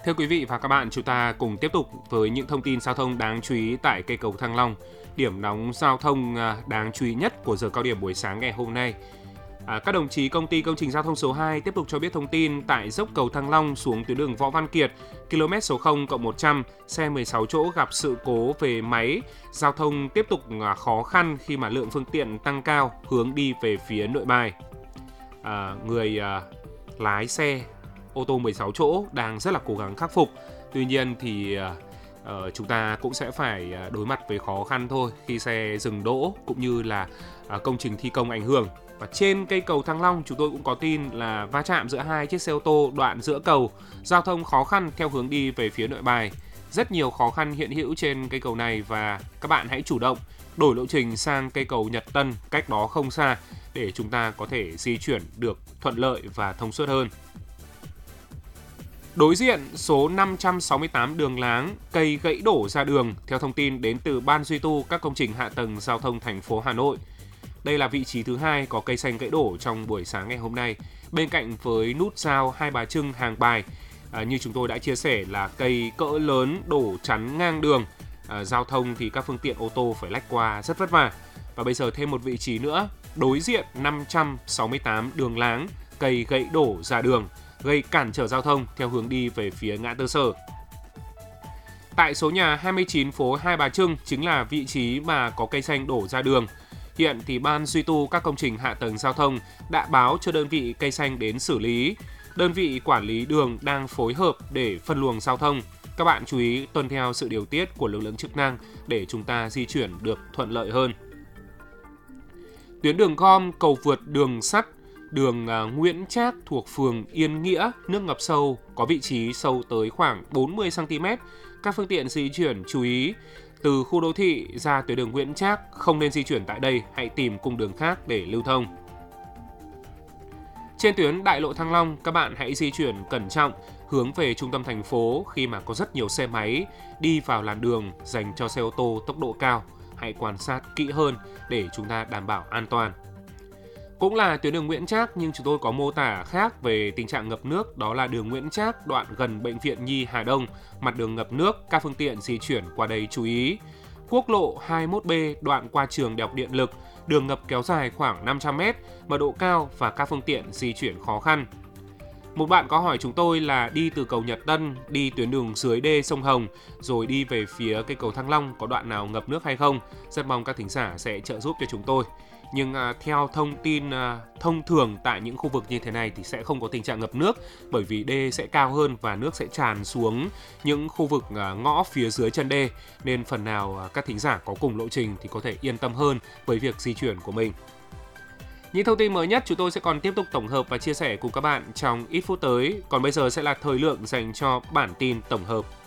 Thưa quý vị và các bạn, chúng ta cùng tiếp tục với những thông tin giao thông đáng chú ý tại cây cầu Thăng Long, điểm nóng giao thông đáng chú ý nhất của giờ cao điểm buổi sáng ngày hôm nay. Các đồng chí công ty công trình giao thông số 2 tiếp tục cho biết thông tin tại dốc cầu Thăng Long xuống tuyến đường Võ Văn Kiệt, km số 0+100, xe 16 chỗ gặp sự cố về máy. Giao thông tiếp tục khó khăn khi mà lượng phương tiện tăng cao hướng đi về phía Nội Bài. Người lái xe ô tô 16 chỗ đang rất là cố gắng khắc phục. Tuy nhiên thì chúng ta cũng sẽ phải đối mặt với khó khăn thôi khi xe dừng đỗ cũng như là công trình thi công ảnh hưởng. Và trên cây cầu Thăng Long chúng tôi cũng có tin là va chạm giữa hai chiếc xe ô tô đoạn giữa cầu, giao thông khó khăn theo hướng đi về phía Nội Bài. Rất nhiều khó khăn hiện hữu trên cây cầu này và các bạn hãy chủ động đổi lộ trình sang cây cầu Nhật Tân cách đó không xa để chúng ta có thể di chuyển được thuận lợi và thông suốt hơn. Đối diện số 568 Đường Láng, cây gãy đổ ra đường theo thông tin đến từ Ban duy tu các công trình hạ tầng giao thông thành phố Hà Nội. Đây là vị trí thứ hai có cây xanh gãy đổ trong buổi sáng ngày hôm nay, bên cạnh với nút giao Hai Bà Trưng Hàng Bài. Như chúng tôi đã chia sẻ là cây cỡ lớn đổ chắn ngang đường, giao thông thì các phương tiện ô tô phải lách qua rất vất vả. Và bây giờ thêm một vị trí nữa, đối diện 568 Đường Láng, cây gãy đổ ra đường, gây cản trở giao thông theo hướng đi về phía ngã tư Sở. Tại số nhà 29 phố Hai Bà Trưng chính là vị trí mà có cây xanh đổ ra đường. Hiện thì Ban duy tu các công trình hạ tầng giao thông đã báo cho đơn vị cây xanh đến xử lý. Đơn vị quản lý đường đang phối hợp để phân luồng giao thông. Các bạn chú ý tuân theo sự điều tiết của lực lượng chức năng để chúng ta di chuyển được thuận lợi hơn. Tuyến đường gom cầu vượt đường sắt đường Nguyễn Trác thuộc phường Yên Nghĩa, nước ngập sâu, có vị trí sâu tới khoảng 40 cm. Các phương tiện di chuyển chú ý từ khu đô thị ra tuyến đường Nguyễn Trác không nên di chuyển tại đây, hãy tìm cung đường khác để lưu thông. Trên tuyến đại lộ Thăng Long, các bạn hãy di chuyển cẩn trọng hướng về trung tâm thành phố khi mà có rất nhiều xe máy đi vào làn đường dành cho xe ô tô tốc độ cao. Hãy quan sát kỹ hơn để chúng ta đảm bảo an toàn. Cũng là tuyến đường Nguyễn Trác nhưng chúng tôi có mô tả khác về tình trạng ngập nước, đó là đường Nguyễn Trác đoạn gần Bệnh viện Nhi Hà Đông, mặt đường ngập nước, các phương tiện di chuyển qua đây chú ý. Quốc lộ 21B đoạn qua trường Đại học Điện lực, đường ngập kéo dài khoảng 500m, mật độ cao và các phương tiện di chuyển khó khăn. Một bạn có hỏi chúng tôi là đi từ cầu Nhật Tân, đi tuyến đường dưới đê sông Hồng, rồi đi về phía cây cầu Thăng Long có đoạn nào ngập nước hay không? Rất mong các thính giả sẽ trợ giúp cho chúng tôi. Nhưng theo thông tin thông thường tại những khu vực như thế này thì sẽ không có tình trạng ngập nước, bởi vì đê sẽ cao hơn và nước sẽ tràn xuống những khu vực ngõ phía dưới chân đê, nên phần nào các thính giả có cùng lộ trình thì có thể yên tâm hơn với việc di chuyển của mình. Những thông tin mới nhất chúng tôi sẽ còn tiếp tục tổng hợp và chia sẻ cùng các bạn trong ít phút tới. Còn bây giờ sẽ là thời lượng dành cho bản tin tổng hợp.